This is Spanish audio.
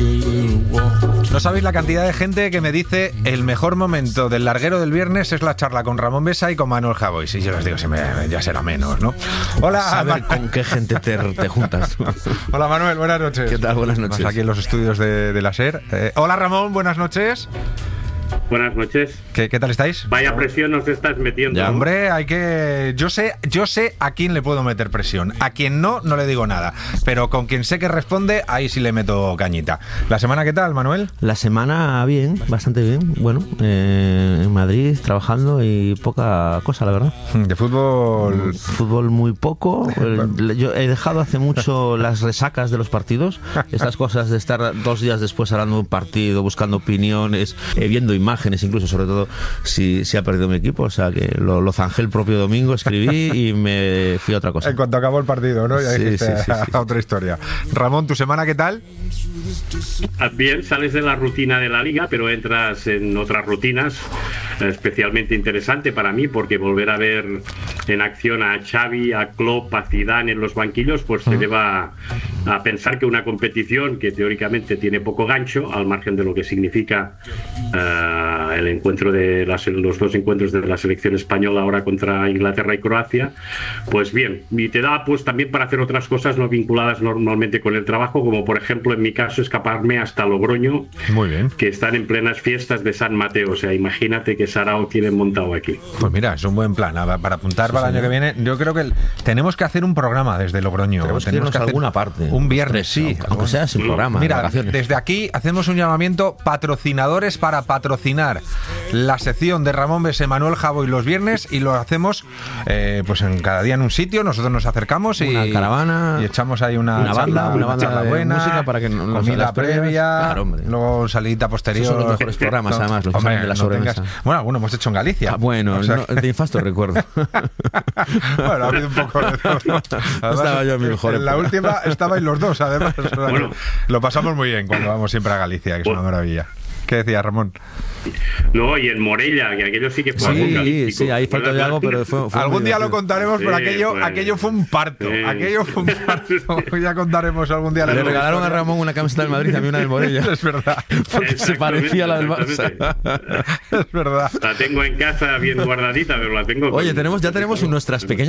No sabéis la cantidad de gente que me dice el mejor momento del larguero del viernes es la charla con Ramón Besa y con Manuel Javois. Y yo les digo, ya será menos, ¿no? Hola, a ver con qué gente te juntas. Hola Manuel, buenas noches. ¿Qué tal? Buenas noches. Estás aquí en los estudios de la SER. Hola Ramón, buenas noches. Buenas noches. ¿Qué tal estáis? Vaya presión nos estás metiendo. Ya, hombre, hay que... Yo sé a quién le puedo meter presión. A quien no le digo nada. Pero con quien sé que responde, ahí sí le meto cañita. ¿La semana qué tal, Manuel? La semana bien, bastante bien. Bueno, en Madrid trabajando y poca cosa, la verdad. ¿De fútbol? Fútbol muy poco. Yo he dejado hace mucho las resacas de los partidos. Estas cosas de estar 2 días después hablando de un partido, buscando opiniones, viendo imágenes, incluso sobre todo si ha perdido mi equipo. O sea que lo zanjé el propio domingo, escribí y me fui a otra cosa. En cuanto acabó el partido, ¿no? Ya dijiste sí. Otra historia. Ramón, ¿tu semana qué tal? Bien, sales de la rutina de la liga, pero entras en otras rutinas, especialmente interesante para mí, porque volver a ver en acción a Xavi, a Klopp, a Zidane en los banquillos, pues te lleva a pensar que una competición que teóricamente tiene poco gancho, al margen de lo que significa el encuentro de los 2 encuentros de la selección española ahora contra Inglaterra y Croacia, pues bien, y te da pues también para hacer otras cosas no vinculadas normalmente con el trabajo, como por ejemplo en mi caso escaparme hasta Logroño. Muy bien. Que están en plenas fiestas de San Mateo, o sea, imagínate que sarao tienen montado aquí. Pues mira, es un buen plan para apuntar para el año que viene. Yo creo que tenemos que hacer un programa desde Logroño. Tenemos que hacer alguna parte. Un viernes, sí. Aunque sea sin programa. Mira, desde aquí hacemos un llamamiento, patrocinadores para patrocinar la sección de Ramón Besa y Manuel Javois los viernes, y lo hacemos pues en cada día en un sitio.Nosotros nos acercamos una caravana y echamos ahí una banda de buena, música para que comida previa, claro, luego salidita posterior. Esos son los mejores programas, además, los que salen de la sobremesa. Bueno, algunos hemos hecho en Galicia. Bueno, o sea, de infasto recuerdo. Bueno, ha habido un poco de todo. Además, estaba yo en mi mejor en la última estabais los dos, además. Bueno. Lo pasamos muy bien cuando vamos siempre a Galicia, que es una maravilla. ¿Qué decía Ramón? No, y en Morella, que aquello sí que fue sí, ahí falta de algo, pero fue algún día lo contaremos, pero aquello fue un parto. Aquello fue un parto. Ya contaremos algún día. Le regalaron a Ramón una camiseta del Madrid y a mí una del Morella. Es verdad. Porque se parecía a la del Barça. Es verdad. La tengo en casa bien guardadita, pero la tengo. Oye, ya tenemos nuestras pequeñas